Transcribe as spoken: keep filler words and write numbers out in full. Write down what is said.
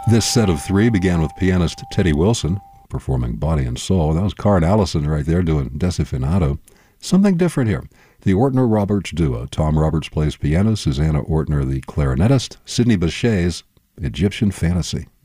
This set of three began with pianist Teddy Wilson performing Body and Soul. That was Card Allison right there doing Desafinado. Something different here. The Ortner-Roberts duo. Tom Roberts plays piano, Susanna Ortner the clarinetist, Sidney Bechet's Egyptian Fantasy.